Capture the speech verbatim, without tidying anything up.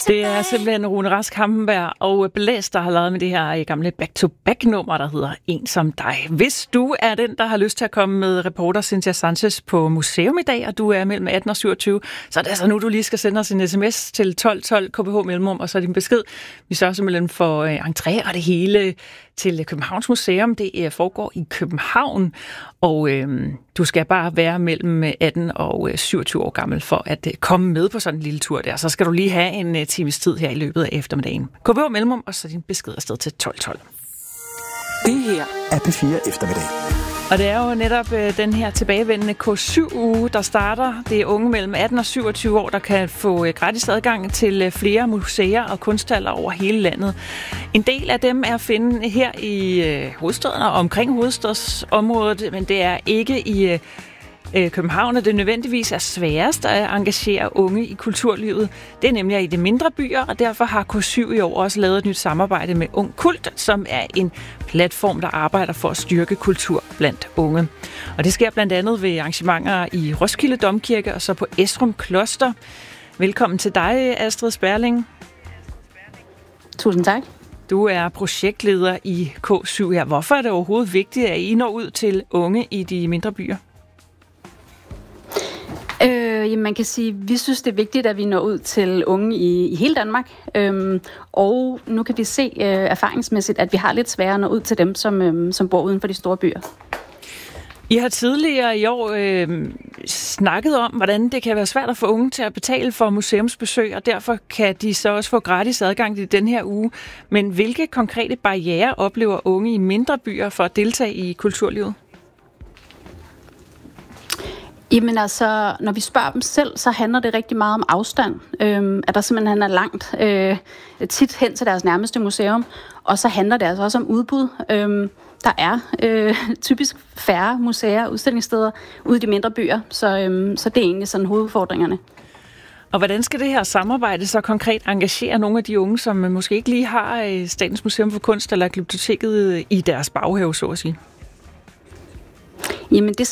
Det er simpelthen Rune Rask Hampenberg og Blæs, der har lavet med det her gamle back-to-back-nummer, der hedder En som dig. Hvis du er den, der har lyst til at komme med reporter Cynthia Sanchez på museum i dag, og du er mellem atten og syvogtyve, så er det altså nu, du lige skal sende os en sms til tolv tolv K B H Mellemrum, og så din besked. Vi sørger simpelthen for entré og det hele til Københavns Museum. Det foregår i København, og øh, du skal bare være mellem atten og syvogtyve år gammel for at øh, komme med på sådan en lille tur der. Så skal du lige have en øh, times tid her i løbet af eftermiddagen. K B H Mellemrum, og så din besked afsted til tolv tolv. Det her er P fire Eftermiddag. Og det er jo netop øh, den her tilbagevendende K syv uge, der starter. Det er unge mellem atten og syvogtyve år, der kan få øh, gratis adgang til øh, flere museer og kunsthaller over hele landet. En del af dem er at finde her i øh, hovedstaden og omkring hovedstadsområdet, men det er ikke i øh, København, og det nødvendigvis er sværest at engagere unge i kulturlivet. Det er nemlig i de mindre byer, og derfor har K syv i år også lavet et nyt samarbejde med Ung Kult, som er en platform, der arbejder for at styrke kultur blandt unge. Og det sker blandt andet ved arrangementer i Roskilde Domkirke og så på Esrum Kloster. Velkommen til dig, Astrid Sperling. Tusind tak. Du er projektleder i K syv her. Hvorfor er det overhovedet vigtigt, at I når ud til unge i de mindre byer? Øh, jamen man kan sige, at vi synes, det er vigtigt, at vi når ud til unge i, i hele Danmark. Øhm, og nu kan vi se øh, erfaringsmæssigt, at vi har lidt sværere at nå ud til dem, som, øh, som bor uden for de store byer. I har tidligere i år øh, snakket om, hvordan det kan være svært at få unge til at betale for museumsbesøg, og derfor kan de så også få gratis adgang til den her uge. Men hvilke konkrete barrierer oplever unge i mindre byer for at deltage i kulturlivet? Jamen altså, når vi spørger dem selv, så handler det rigtig meget om afstand. Øhm, at der simpelthen er langt øh, tit hen til deres nærmeste museum. Og så handler det altså også om udbud. Øhm, der er øh, typisk færre museer og udstillingssteder ude i de mindre byer. Så, øhm, så det er egentlig sådan hovedudfordringerne. Og hvordan skal det her samarbejde så konkret engagere nogle af de unge, som måske ikke lige har Statens Museum for Kunst eller Glyptoteket i deres baghave, så at sige? Jamen det